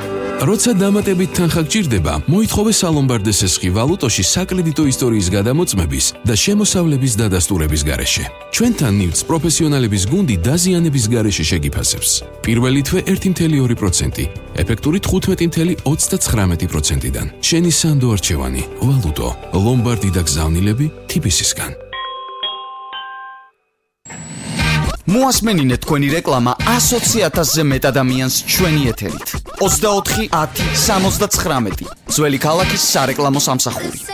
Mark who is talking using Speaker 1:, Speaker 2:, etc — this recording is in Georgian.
Speaker 1: როცა დამატებით თანხა გჭირდება, მოითხოვე სალომბარდეს ესხი ვალუტოში საკრედიტო ისტორიის გადამოწმების და შემოსავლების დადასტურების გარეშე. ჩვენთან ნივთს პროფესიონალების გუნდი დაზიანების გარეშე შეგიფასებს. პირველი თვე 1.2%, ეფექტური 15.39%-დან. შენი სანდო არჩევანი, ვალუტო, ლომბარდი და გზავნილები TBC-სგან.
Speaker 2: მოასმენინეთ თქვენი რეკლამა 100,000-ზე მეტ ადამიანს ჩვენი ეთერით. 24 10 79 ძველი ქალაქის სარეკლამო სამსახური.